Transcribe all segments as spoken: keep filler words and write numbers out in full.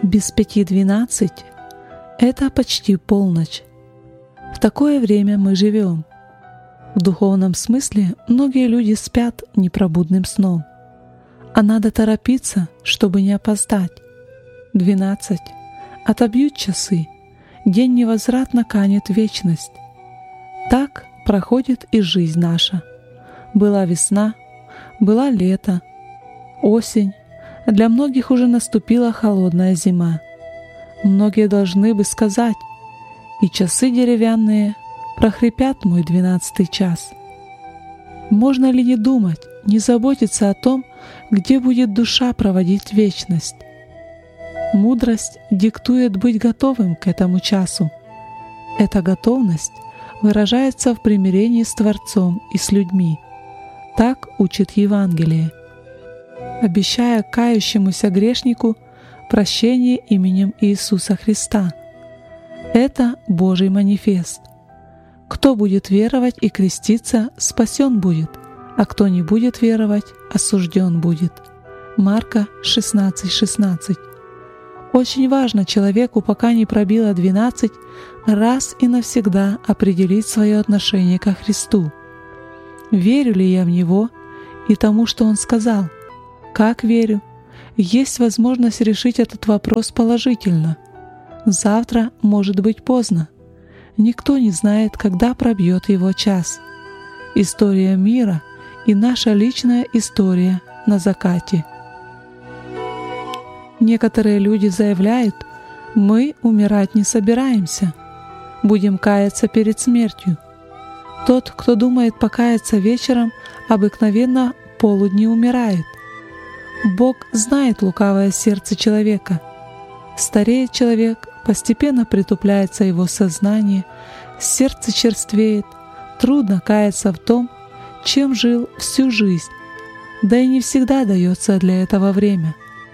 Без пяти двенадцать — это почти полночь. В такое время мы живем. В духовном смысле многие люди спят непробудным сном, а надо торопиться, чтобы не опоздать. Двенадцать. Отобьют часы, день невозвратно канет в вечность. Так проходит и жизнь наша. Была весна, была лето, осень. Для многих уже наступила холодная зима. Многие должны бы сказать: «И часы деревянные прохрипят мой двенадцатый час». Можно ли не думать, не заботиться о том, где будет душа проводить вечность? Мудрость диктует быть готовым к этому часу. Эта готовность выражается в примирении с Творцом и с людьми. Так учит Евангелие, обещая кающемуся грешнику прощение именем Иисуса Христа. Это Божий манифест. Кто будет веровать и креститься, спасен будет, а кто не будет веровать, осужден будет. Марка шестнадцать шестнадцать. Очень важно человеку, пока не пробило двенадцать, раз и навсегда определить свое отношение ко Христу. Верю ли я в Него и тому, что Он сказал? Как верю? Есть возможность решить этот вопрос положительно. Завтра может быть поздно. Никто не знает, когда пробьет его час. История мира и наша личная история на закате. Некоторые люди заявляют: мы умирать не собираемся, будем каяться перед смертью. Тот, кто думает покаяться вечером, обыкновенно полудни умирает. Бог знает лукавое сердце человека. Стареет человек, постепенно притупляется его сознание, сердце черствеет, трудно каяться в том, чем жил всю жизнь, да и не всегда дается для этого время.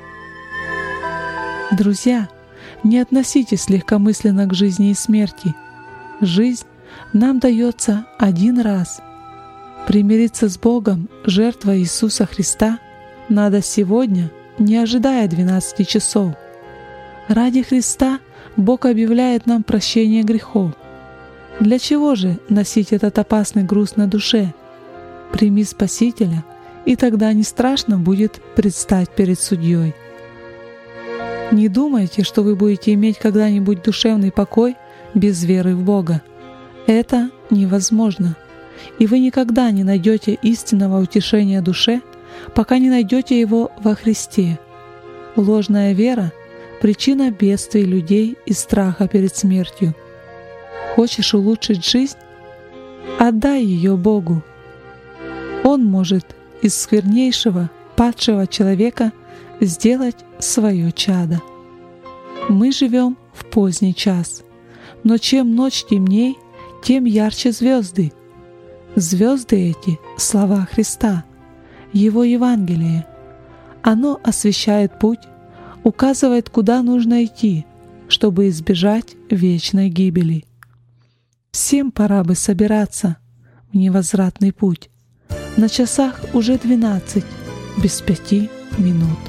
Друзья, не относитесь легкомысленно к жизни и смерти. Жизнь нам дается один раз. Примириться с Богом, жертва Иисуса Христа, надо сегодня, не ожидая двенадцати часов. Ради Христа Бог объявляет нам прощение грехов. Для чего же носить этот опасный груз на душе? Прими Спасителя, и тогда не страшно будет предстать перед судьей. Не думайте, что вы будете иметь когда-нибудь душевный покой без веры в Бога. Это невозможно, и вы никогда не найдете истинного утешения душе, пока не найдете его во Христе. Ложная вера — причина бедствий людей и страха перед смертью. Хочешь улучшить жизнь? Отдай ее Богу. Он может из сквернейшего, падшего человека сделать свое чадо. Мы живем в поздний час, но чем ночь темней, тем ярче звезды. Звезды эти — слова Христа, Его Евангелие. Оно освещает путь, указывает, куда нужно идти, чтобы избежать вечной гибели. Всем пора бы собираться в невозвратный путь. На часах уже двенадцать, без пяти минут.